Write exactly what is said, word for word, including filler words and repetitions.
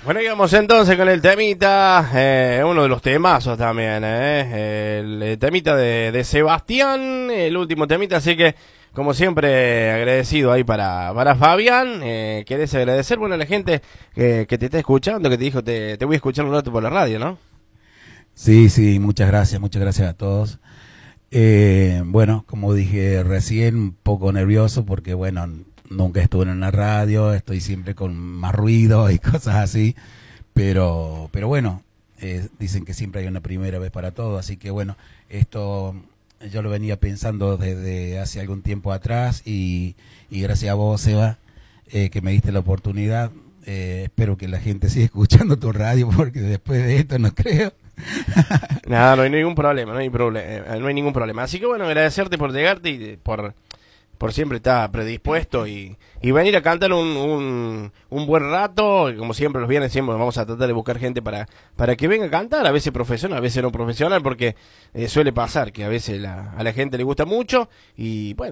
Bueno, íbamos entonces con el temita, eh, uno de los temazos también, eh, el, el temita de, de Sebastián, el último temita, así que como siempre agradecido ahí para, para Fabián. Eh, ¿querés agradecer, bueno, a la gente que, que te está escuchando, que te dijo te, te voy a escuchar un rato por la radio, ¿no? Sí, sí, muchas gracias, muchas gracias a todos. Eh, bueno, como dije recién, un poco nervioso porque, bueno, nunca estuve en una radio, estoy siempre con más ruido y cosas así, pero pero bueno, eh, dicen que siempre hay una primera vez para todo, así que bueno, esto yo lo venía pensando desde hace algún tiempo atrás y, y gracias a vos, Seba, eh, que me diste la oportunidad. Eh, espero que la gente siga escuchando tu radio porque después de esto no creo. Nada, no hay ningún problema, no hay problema, no hay ningún problema. Así que bueno, agradecerte por llegarte y por por siempre estar predispuesto y, y venir a cantar un, un, un buen rato. Y como siempre los viernes siempre vamos a tratar de buscar gente para para que venga a cantar, a veces profesional, a veces no profesional, porque eh, suele pasar que a veces la, a la gente le gusta mucho y bueno.